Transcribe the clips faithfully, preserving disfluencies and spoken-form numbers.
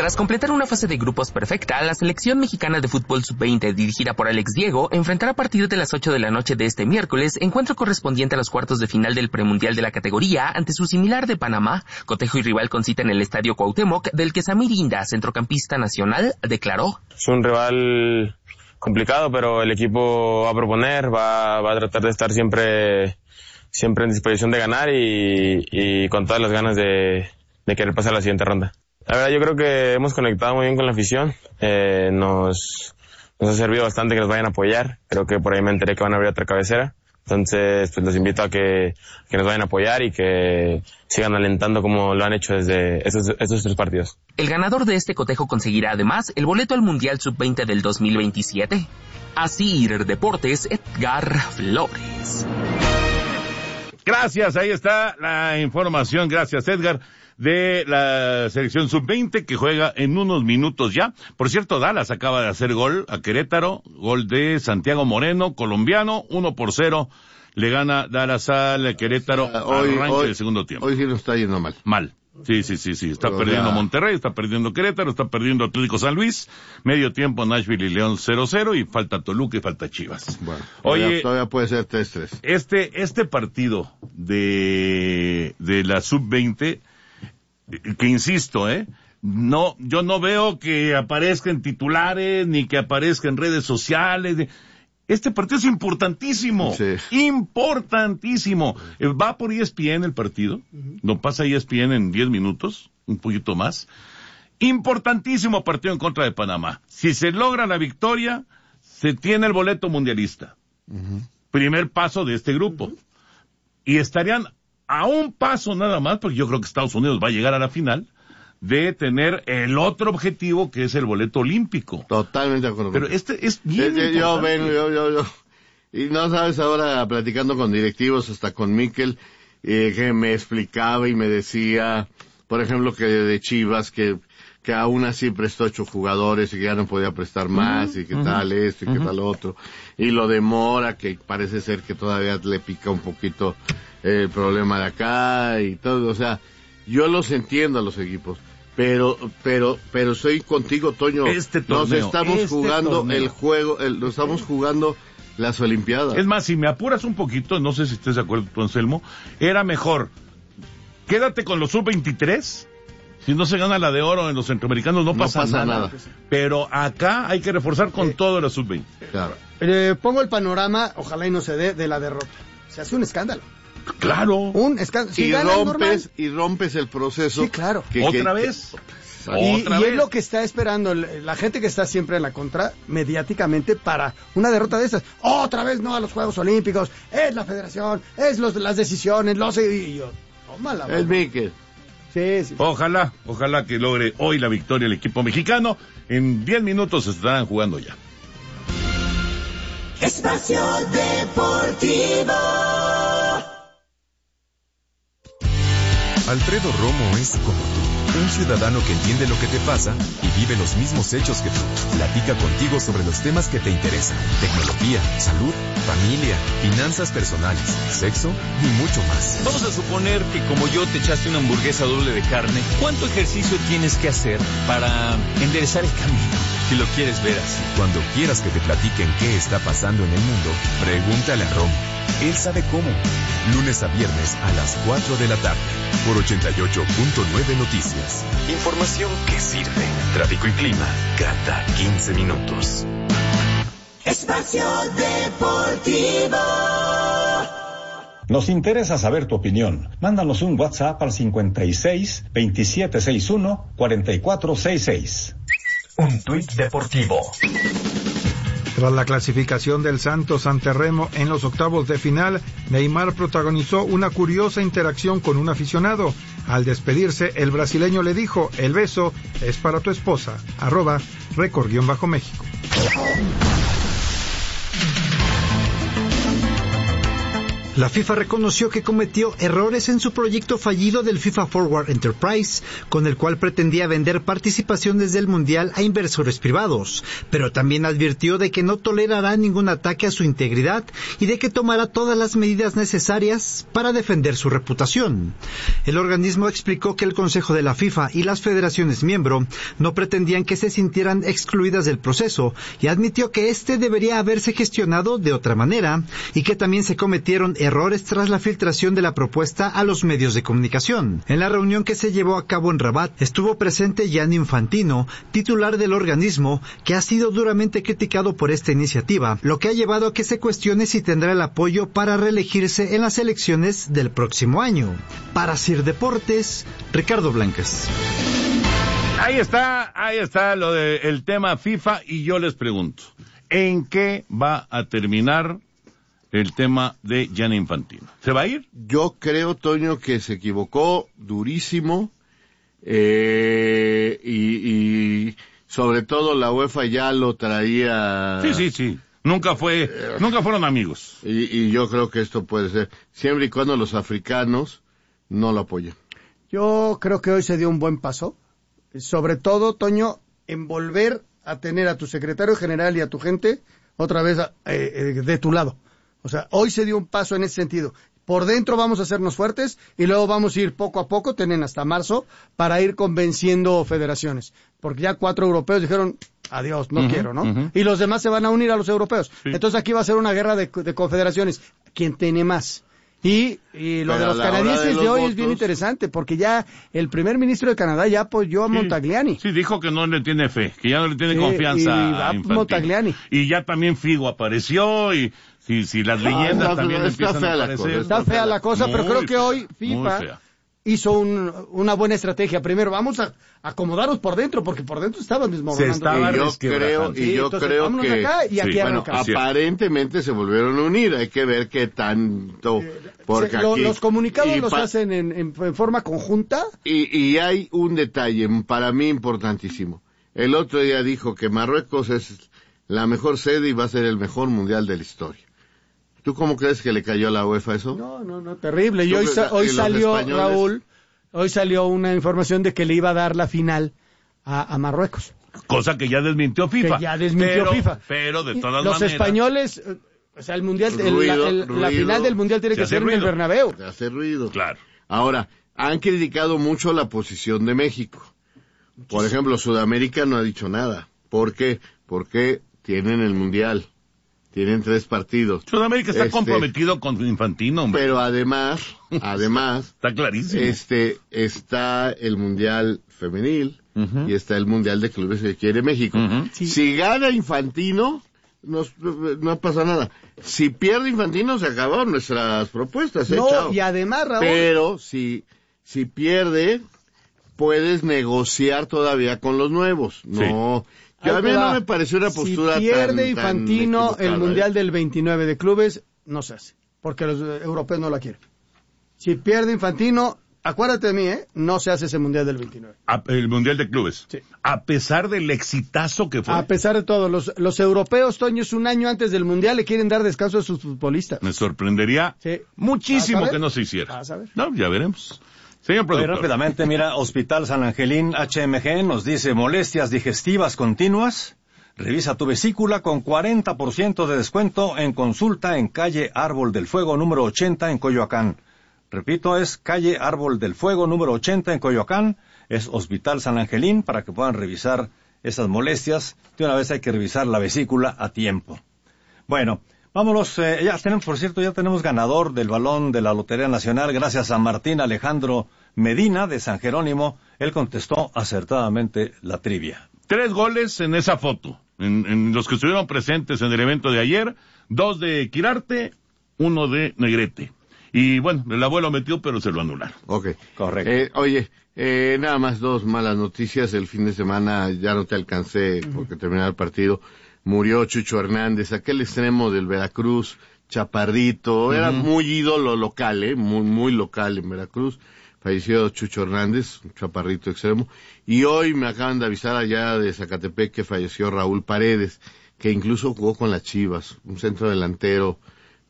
Tras completar una fase de grupos perfecta, la selección mexicana de fútbol sub veinte, dirigida por Alex Diego, enfrentará a partir de las ocho de la noche de este miércoles encuentro correspondiente a los cuartos de final del premundial de la categoría ante su similar de Panamá, cotejo y rival con cita en el Estadio Cuauhtémoc, del que Samir Inda, centrocampista nacional, declaró: Es un rival complicado, pero el equipo va a proponer, va, va a tratar de estar siempre, siempre en disposición de ganar y, y con todas las ganas de, de querer pasar a la siguiente ronda. La verdad, yo creo que hemos conectado muy bien con la afición, eh, nos, nos ha servido bastante que nos vayan a apoyar, creo que por ahí me enteré que van a abrir otra cabecera, entonces pues los invito a que, que nos vayan a apoyar y que sigan alentando como lo han hecho desde estos, estos tres partidos. El ganador de este cotejo conseguirá además el boleto al Mundial sub veinte del dos mil veintisiete. Asir Deportes, Edgar Flores. Gracias, ahí está la información, gracias Edgar, de la selección sub veinte que juega en unos minutos ya. Por cierto, Dallas acaba de hacer gol a Querétaro, gol de Santiago Moreno, colombiano, uno por cero. Le gana Dallas al Querétaro uh, hoy, arranque hoy, del segundo tiempo. Hoy sí nos está yendo mal. Mal. Sí, sí, sí, sí. Está Pero perdiendo ya... Monterrey, está perdiendo Querétaro, está perdiendo Atlético San Luis. Medio tiempo Nashville y León cero cero y falta Toluca y falta Chivas. Bueno, oye, todavía, todavía puede ser tres tres. Este, este partido de, de la sub veinte, que insisto, eh, no, yo no veo que aparezca en titulares, ni que aparezca en redes sociales. De... Este partido es importantísimo, sí. importantísimo. Va por E S P N el partido, lo pasa E S P N en diez minutos, un poquito más. Importantísimo partido en contra de Panamá. Si se logra la victoria, se tiene el boleto mundialista. Uh-huh. Primer paso de este grupo. Uh-huh. Y estarían a un paso nada más, porque yo creo que Estados Unidos va a llegar a la final, de tener el otro objetivo que es el boleto olímpico. Totalmente de acuerdo. Pero este es bien es, yo ven, yo, yo, yo. Y no sabes, ahora platicando con directivos, hasta con Mikel, eh, que me explicaba y me decía, por ejemplo, que de Chivas, que, que aún así prestó ocho jugadores y que ya no podía prestar más, uh-huh, y que uh-huh, tal esto y uh-huh, que tal otro. Y lo de Mora, que parece ser que todavía le pica un poquito el problema de acá y todo, o sea, yo los entiendo a los equipos, pero, pero, pero soy contigo, Toño. Este torneo, nos estamos este jugando torneo. el juego, el, nos estamos jugando las Olimpiadas. Es más, si me apuras un poquito, no sé si estés de acuerdo tú, Anselmo, era mejor, quédate con los sub veintitrés, si no se gana la de oro en los centroamericanos no, no pasa, pasa nada. nada. Pero acá hay que reforzar con eh, todo la sub veinte. Claro. Eh, pongo el panorama, ojalá y no se dé, de la derrota. Se hace un escándalo. Claro. Un escándalo. Si y rompes, y rompes el proceso. Sí, claro. Que, ¿Otra que, vez? Que, y, ¿Otra y vez? Es lo que está esperando la gente que está siempre en la contra, mediáticamente, para una derrota de estas. Otra vez no a los Juegos Olímpicos, es la federación, es los, las decisiones, los... Y yo, tómala. El Mikel. Sí, sí. Ojalá, ojalá que logre hoy la victoria el equipo mexicano. En diez minutos se estarán jugando ya. Espacio Deportivo. Alfredo Romo es como tú, un ciudadano que entiende lo que te pasa y vive los mismos hechos que tú. Platica contigo sobre los temas que te interesan: tecnología, salud, familia, finanzas personales, sexo y mucho más. Vamos a suponer que como yo te echaste una hamburguesa doble de carne, ¿cuánto ejercicio tienes que hacer para enderezar el camino? Si lo quieres ver así. Cuando quieras que te platiquen qué está pasando en el mundo, pregúntale a Romo. Él sabe cómo. Lunes a viernes a las cuatro de la tarde. Por ochenta y ocho punto nueve Noticias. Información que sirve. Tráfico y clima cada quince minutos. Espacio Deportivo. Nos interesa saber tu opinión. Mándanos un WhatsApp al cincuenta y seis, veintisiete sesenta y uno, cuarenta y cuatro sesenta y seis. Un tuit deportivo. Tras la clasificación del Santos ante Remo en los octavos de final, Neymar protagonizó una curiosa interacción con un aficionado. Al despedirse, el brasileño le dijo: el beso es para tu esposa. Arroba La FIFA reconoció que cometió errores en su proyecto fallido del FIFA Forward Enterprise, con el cual pretendía vender participaciones del Mundial a inversores privados, pero también advirtió de que no tolerará ningún ataque a su integridad y de que tomará todas las medidas necesarias para defender su reputación. El organismo explicó que el Consejo de la FIFA y las federaciones miembro no pretendían que se sintieran excluidas del proceso y admitió que este debería haberse gestionado de otra manera y que también se cometieron errores tras la filtración de la propuesta a los medios de comunicación. En la reunión que se llevó a cabo en Rabat estuvo presente Gianni Infantino, titular del organismo, que ha sido duramente criticado por esta iniciativa, lo que ha llevado a que se cuestione si tendrá el apoyo para reelegirse en las elecciones del próximo año. Para Sir Deportes, Ricardo Blancas. Ahí está, ahí está lo del tema FIFA y yo les pregunto, ¿en qué va a terminar el tema de Gianni Infantino? ¿Se va a ir? Yo creo, Toño, que se equivocó durísimo eh, y, y sobre todo la UEFA ya lo traía. Sí, sí, sí. Nunca fue, eh, nunca fueron amigos. Y, y yo creo que esto puede ser, siempre y cuando los africanos no lo apoyen. Yo creo que hoy se dio un buen paso, sobre todo, Toño, en volver a tener a tu secretario general y a tu gente otra vez eh, eh, de tu lado. O sea, hoy se dio un paso en ese sentido. Por dentro vamos a hacernos fuertes y luego vamos a ir poco a poco, tienen hasta marzo, para ir convenciendo federaciones. Porque ya cuatro europeos dijeron, adiós, no uh-huh, quiero, ¿no? Uh-huh. Y los demás se van a unir a los europeos. Sí. Entonces aquí va a ser una guerra de, de confederaciones. ¿Quién tiene más? Y, y lo Pero de los canadienses de, los de hoy votos... es bien interesante, porque ya el primer ministro de Canadá ya apoyó a sí, Montagliani. Sí, dijo que no le tiene fe, que ya no le tiene sí, confianza y a Montagliani. Y ya también Figo apareció, y si, si las leyendas no, también está empiezan fea a aparecer. La está fea la cosa, pero creo que hoy FIFA hizo un, una buena estrategia. Primero, vamos a acomodarnos por dentro, porque por dentro estaban desmoronando. Y yo creo, y yo sí, creo que, acá y aquí sí, bueno, aparentemente se volvieron a unir. Hay que ver qué tanto, porque se, lo, aquí, los comunicados los hacen en, en, en forma conjunta. Y, y hay un detalle para mí importantísimo. El otro día dijo que Marruecos es la mejor sede y va a ser el mejor mundial de la historia. ¿Tú cómo crees que le cayó a la UEFA eso? No, no, no, terrible. Y hoy, sa- hoy salió, Raúl, hoy salió una información de que le iba a dar la final a, a Marruecos. Cosa que ya desmintió FIFA. Que ya desmintió pero, FIFA. Pero de todas Los maneras. Los españoles, o sea, el mundial, ruido, el, la, el, ruido, la final del mundial tiene que ser ruido. en el Bernabéu. Se hace ruido. Claro. Ahora, han criticado mucho la posición de México. Por ejemplo, Sudamérica no ha dicho nada. ¿Por qué? Porque tienen el mundial. Tienen tres partidos. Sudamérica está este, comprometido con Infantino, hombre. Pero además, además, está clarísimo. Este, está el Mundial Femenil uh-huh. y está el Mundial de Clubes que quiere México. Uh-huh. Sí. Si gana Infantino, no, no pasa nada. Si pierde Infantino, se acabaron nuestras propuestas. ¿eh? No, Chao. Y además, Raúl. Pero si, si pierde, puedes negociar todavía con los nuevos. No. Sí. Yo a mí no me pareció una postura tan... Si pierde tan, Infantino tan el Mundial ¿eh? del veintinueve de clubes, no se hace, porque los europeos no la quieren. Si pierde Infantino, acuérdate de mí, ¿eh? No se hace ese Mundial del veintinueve. A, el Mundial de clubes. Sí. A pesar del exitazo que fue. A pesar de todo, los, los europeos, Toño, es un año antes del Mundial, le quieren dar descanso a sus futbolistas. Me sorprendería sí. muchísimo que no se hiciera. ¿Vas a ver? No, ya veremos. Señor productor. Muy rápidamente, mira, Hospital San Angelín H M G nos dice molestias digestivas continuas. Revisa tu vesícula con cuarenta por ciento de descuento en consulta en calle Árbol del Fuego número ochenta en Coyoacán. Repito, es calle Árbol del Fuego número ochenta en Coyoacán. Es Hospital San Angelín para que puedan revisar esas molestias. De una vez hay que revisar la vesícula a tiempo. Bueno, vámonos, eh, ya tenemos, por cierto, ya tenemos ganador del balón de la Lotería Nacional, gracias a Martín Alejandro Medina de San Jerónimo. Él contestó acertadamente la trivia. Tres goles en esa foto, en, en los que estuvieron presentes en el evento de ayer, dos de Quirarte, uno de Negrete. Y bueno, el abuelo metió, pero se lo anularon. Ok. Correcto. Eh, oye, eh, nada más dos malas noticias. El fin de semana ya no te alcancé porque terminaba el partido. Murió Chucho Hernández, aquel extremo del Veracruz, chaparrito, uh-huh. Era muy ídolo local, eh, muy, muy local en Veracruz. Falleció Chucho Hernández, un chaparrito extremo. Y hoy me acaban de avisar allá de Zacatepec que falleció Raúl Paredes, que incluso jugó con las Chivas, un centro delantero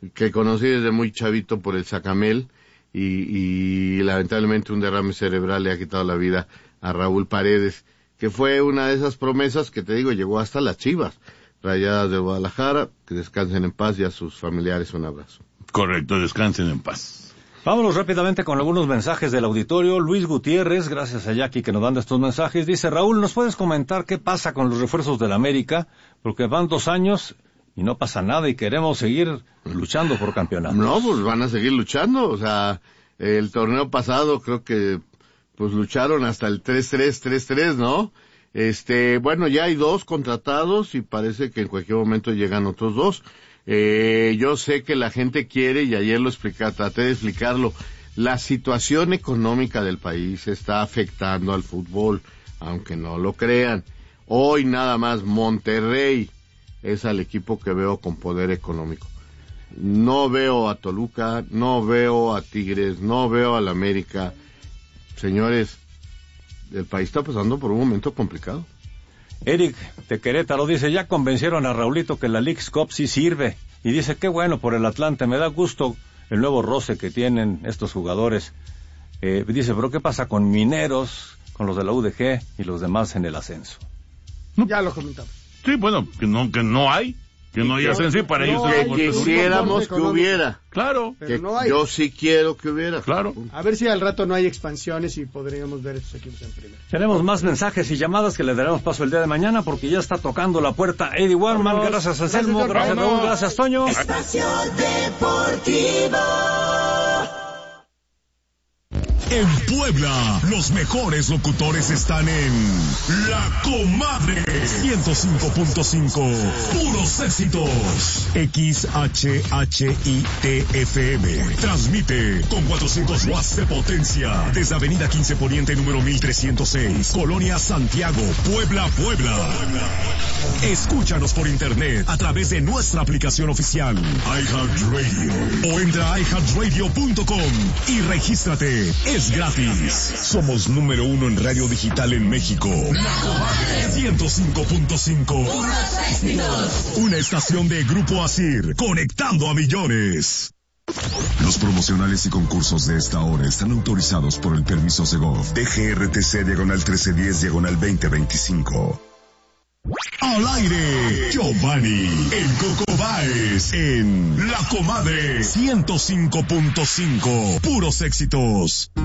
que conocí desde muy chavito por el Sacamel, y, y lamentablemente un derrame cerebral le ha quitado la vida a Raúl Paredes, que fue una de esas promesas que te digo, llegó hasta las Chivas Rayadas de Guadalajara. Que descansen en paz, y a sus familiares un abrazo. Correcto, descansen en paz. Vámonos rápidamente con algunos mensajes del auditorio. Luis Gutiérrez, gracias a Jackie que nos manda estos mensajes, dice: Raúl, ¿nos puedes comentar qué pasa con los refuerzos del América? Porque van dos años y no pasa nada y queremos seguir luchando por campeonatos. No, pues van a seguir luchando. O sea, el torneo pasado creo que pues lucharon hasta el tres tres, tres tres, ¿no? Este, bueno, ya hay dos contratados y parece que en cualquier momento llegan otros dos. Eh, yo sé que la gente quiere, y ayer lo expliqué, traté de explicarlo, la situación económica del país está afectando al fútbol, aunque no lo crean. Hoy nada más Monterrey es el equipo que veo con poder económico. No veo a Toluca, no veo a Tigres, no veo al América. Señores, el país está pasando por un momento complicado. Eric de Querétaro dice: ya convencieron a Raulito que la Leagues Cup sí sirve. Y dice: qué bueno por el Atlante, me da gusto el nuevo roce que tienen estos jugadores. Eh, dice: pero ¿qué pasa con Mineros, con los de la U D G y los demás en el ascenso? Ya lo comentamos. Sí, bueno, que no, que no hay. Que no hay ascenso, y para ellos no, es que quisiéramos que hubiera. Claro. Que no hay. Yo sí quiero que hubiera. Claro. A ver si al rato no hay expansiones y podríamos ver estos equipos en primera. Tenemos más mensajes y llamadas que le daremos paso el día de mañana, porque ya está tocando la puerta Eddie Warman. Gracias, Anselmo. Gracias, gracias Raúl. Gracias, Toño. Espacio Deportivo. En Puebla, los mejores locutores están en La Comadre ciento cinco punto cinco. Puros éxitos. X H H I T F M. Transmite con cuatrocientos watts de potencia desde Avenida quince Poniente número mil trescientos seis, Colonia Santiago, Puebla, Puebla. Escúchanos por internet a través de nuestra aplicación oficial iHeartRadio, o entra a i heart radio punto com y regístrate. Es gratis. Somos número uno en radio digital en México. La Comadre ciento cinco punto cinco. Una estación de Grupo Asir, conectando a millones. Los promocionales y concursos de esta hora están autorizados por el permiso Segov D G R T C diagonal trece diez diagonal veinte veinticinco. Al aire, Giovanni, el Coco Báez, en La Comadre ciento cinco punto cinco. Puros éxitos.